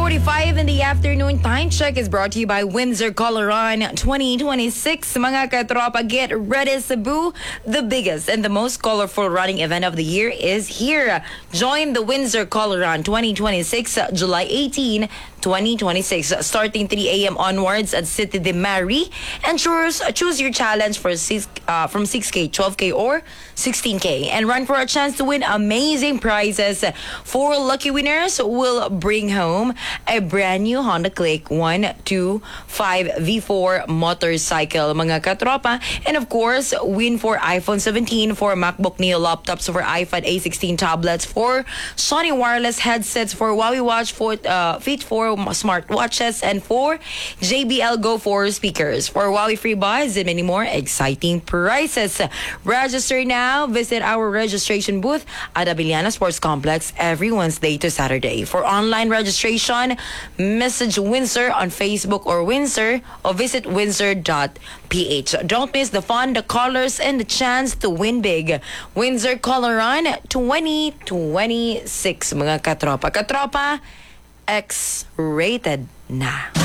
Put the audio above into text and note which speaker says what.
Speaker 1: 9:45 in the afternoon. Time check is brought to you by Windsor Coloran 2026. Mga katropa, get ready, Cebu. The biggest and the most colorful running event of the year is here. Join the Windsor Coloran 2026, July 18, 2026, starting 3 a.m. onwards at City de Mari. And choose your challenge for from 6K, 12K, or 16K, and run for a chance to win amazing prizes. 4 lucky winners will bring home a brand new Honda Click 125 V4 motorcycle, mga katropa. And of course, win for iPhone 17, for MacBook Neo laptops, for iPad A16 tablets, for Sony wireless headsets, for Huawei Watch Fit 4 smartwatches, and for JBL Go 4 speakers, for Huawei Free Buys, and many more exciting prizes. Register now. Visit our registration booth at Abiliana Sports Complex every Wednesday to Saturday. For online registration, message Windsor on Facebook or visit windsor.ph. Don't miss the fun, the colors, and the chance to win big. Windsor Coloran 2026, mga katropa. Katropa, X-rated na.